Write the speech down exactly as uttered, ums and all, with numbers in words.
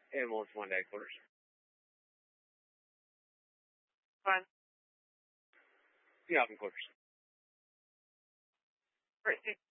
Ambulance one to headquarters. Fine. Yeah, in quarters. Great.